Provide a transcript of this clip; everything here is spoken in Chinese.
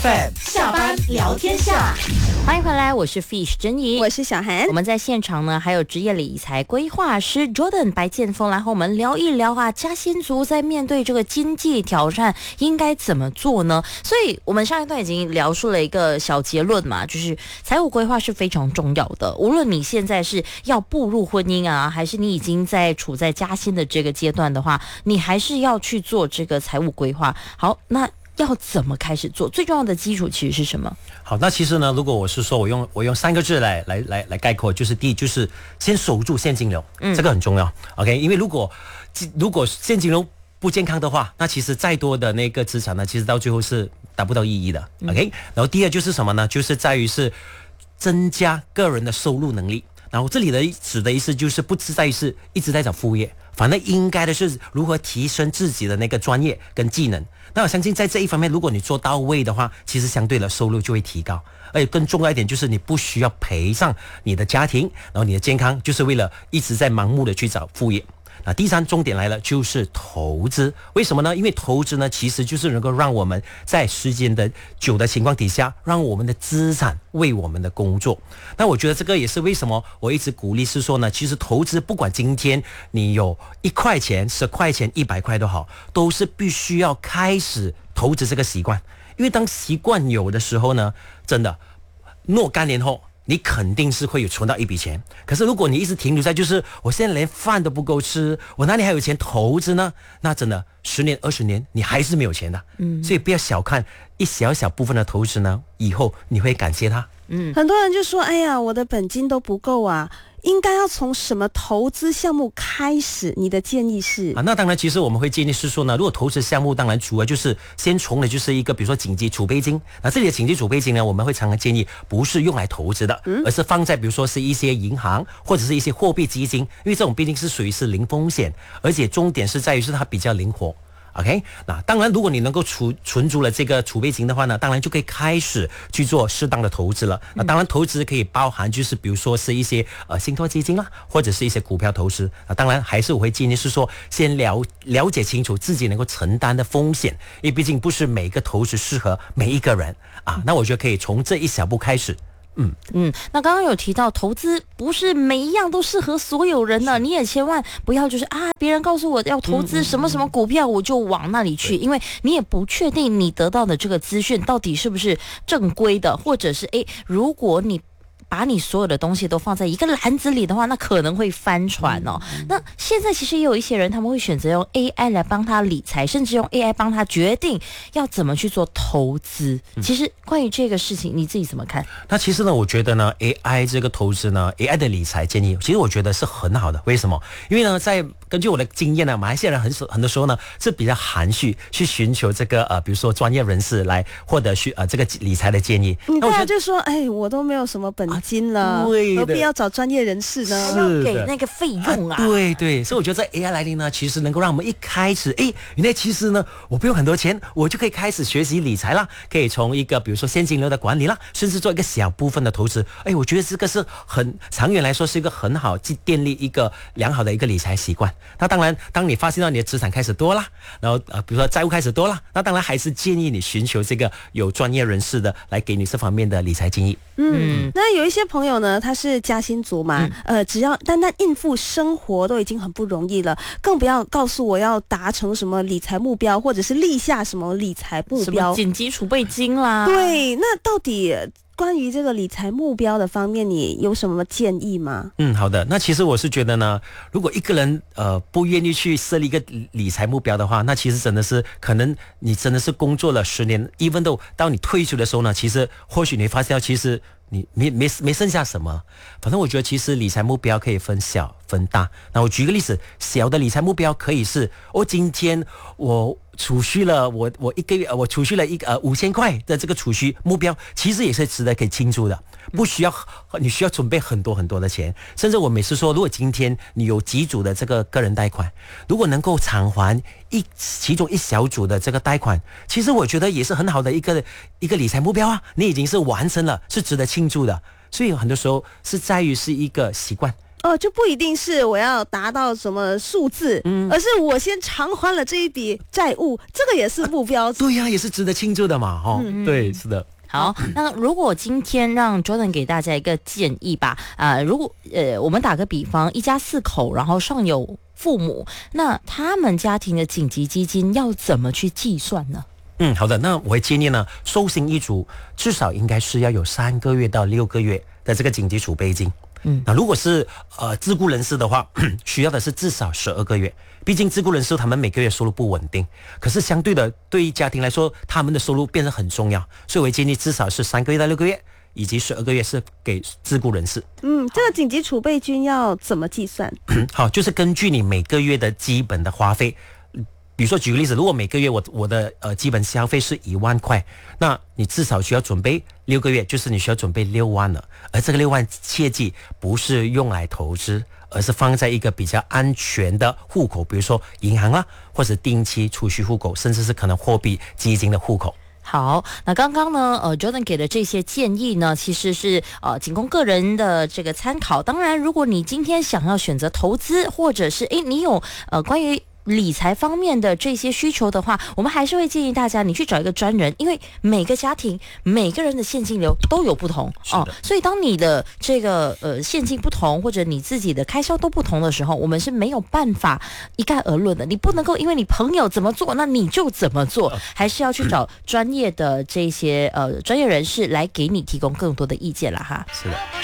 下班聊天下， 欢迎回来，我是 Fish 珍妮， 我是小韩。 我们在现场呢，还有职业理财规划师 Jordan 白剑锋来和我们聊一聊啊，嘉兴族在面对这个经济挑战应该怎么做呢？所以我们上一段已经聊出了一个小结论嘛，就是财务规划是非常重要的。无论你现在是要步入婚姻啊，还是你已经处在嘉兴的这个阶段的话，你还是要去做这个财务规划。好，那要怎么开始做？最重要的基础其实是什么？ 好，那其实呢，如果我是说我用3个字来概括，就是第一就是先守住现金流，这个很重要。OK， 因为如果现金流不健康的话，那其实再多的那个资产呢，其实到最后是达不到意义的。OK，然后第二就是什么呢？就是在于是增加个人的收入能力。然后这里的指的意思就是不是在于是一直在找副业，反正应该的是如何提升自己的那个专业跟技能。那我相信在这一方面，如果你做到位的话，其实相对的收入就会提高。而且更重要一点就是你不需要赔上你的家庭，然后你的健康，就是为了一直在盲目的去找副业。那第三重点来了，就是投资。为什么呢？因为投资呢，其实就是能够让我们在时间的久的情况底下，让我们的资产为我们的工作。那我觉得这个也是为什么我一直鼓励是说呢，其实投资不管今天你有1块钱、10块钱、100块都好，都是必须要开始投资这个习惯。因为当习惯有的时候呢，真的若干年后，你肯定是会有存到一笔钱。可是如果你一直停留在就是我现在连饭都不够吃，我哪里还有钱投资呢？那真的10年20年你还是没有钱的。所以不要小看一小小部分的投资呢，以后你会感谢它。 很多人就说，哎呀，我的本金都不够啊，应该要从什么投资项目开始？你的建议是？ 那当然，其实我们会建议是说呢，如果投资项目，当然主要就是先从的就是一个，比如说紧急储备金。那这里的紧急储备金呢，我们会常常建议不是用来投资的，而是放在比如说是一些银行或者是一些货币基金，因为这种毕竟是属于是零风险，而且重点是在于是它比较灵活。OK， 那当然，如果你能够存足了这个储备金的话呢，当然就可以开始去做适当的投资了。那当然，投资可以包含就是比如说是一些信托基金啦，或者是一些股票投资。当然，还是我会建议是说，先了解清楚自己能够承担的风险，因为毕竟不是每个投资适合每一个人啊。那我觉得可以从这一小步开始。 那刚刚有提到投资不是每一样都适合所有人的，你也千万不要就是别人告诉我要投资什么什么股票，我就往那里去，因为你也不确定你得到的这个资讯到底是不是正规的，或者是如果你把你所有的东西都放在一个篮子里的话，那可能会翻船哦。那现在其实也有一些人，他们会选择用 AI 来帮他理财，甚至用 AI 帮他决定要怎么去做投资。其实关于这个事情，你自己怎么看？ 那其实呢，我觉得呢 ，AI 这个投资呢 ，AI 的理财建议，其实我觉得是很好的。为什么？因为呢，根据我的经验呢，马来西亚人很多时候呢是比较含蓄去寻求这个比如说专业人士来获得这个理财的建议。 你大家就说，我都没有什么本金了，何必要找专业人士呢？ 要给那个费用啊。 对，所以我觉得在 AI 来临呢，其实能够让我们一开始，原来其实呢，我不用很多钱，我就可以开始学习理财啦，可以从一个比如说现金流的管理啦，甚至做一个小部分的投资。我觉得这个是很长远来说是一个很好去建立一个良好的一个理财习惯。那当然，当你发现到你的资产开始多啦，然后比如说债务开始多啦，那当然还是建议你寻求这个有专业人士的来给你这方面的理财建议。 那有一些朋友呢，他是嘉兴族嘛，只要单应付生活都已经很不容易了，更不要告诉我要达成什么理财目标，或者是立下什么理财目标， 什么紧急储备金啦。 对，那到底关于这个理财目标的方面，你有什么建议吗？ 好的。那其实我是觉得呢，如果一个人不愿意去设立一个理财目标的话，那其实真的是可能你真的是工作了10年，even though到你退休的时候呢，其实或许你会发现到其实你没剩下什么。反正我觉得其实理财目标可以分小分大。那我举个例子，小的理财目标可以是今天我储蓄了我一个月我储蓄了5000块的这个储蓄目标，其实也是值得可以庆祝的。不需要你需要准备很多很多的钱，甚至我每次说，如果今天你有几组的这个个人贷款，如果能够偿还其中一小组的这个贷款，其实我觉得也是很好的一个理财目标啊，你已经是完成了，是值得庆祝的。所以很多时候是在于是一个习惯， 哦，就不一定是我要达到什么数字，而是我先偿还了这一笔债务，这个也是目标。 对呀，也是值得庆祝的嘛，对，是的。 好，那如果今天让 Jordan 给大家一个建议吧，如果我们打个比方，一家4口，然后上有父母，那他们家庭的紧急基金要怎么去计算呢？ 好的，那我会建议呢，寿星一族至少应该是要有3个月到6个月的这个紧急储备金。那如果是自雇人士的话，需要的是至少12个月。毕竟自雇人士他们每个月收入不稳定，可是相对的，对于家庭来说，他们的收入变得很重要，所以我会建议至少是3个月到6个月，以及12个月是给自雇人士。 这个紧急储备金要怎么计算？ 好，就是根据你每个月的基本的花费。比如说举个例子，如果每个月我的基本消费是1万块，那你至少需要准备6个月，就是你需要准备6万了。而这个6万切记不是用来投资，而是放在一个比较安全的户口，比如说银行啦，或者定期储蓄户口，甚至是可能货币基金的户口。 好，那刚刚呢，Jordan 给的这些建议呢，其实是仅供个人的这个参考。当然，如果你今天想要选择投资，或者是你有关于理财方面的这些需求的话，我们还是会建议大家你去找一个专人，因为每个家庭每个人的现金流都有不同所以当你的这个现金不同，或者你自己的开销都不同的时候，我们是没有办法一概而论的。你不能够因为你朋友怎么做，那你就怎么做，还是要去找专业的这些专业人士来给你提供更多的意见啦哈。 是的。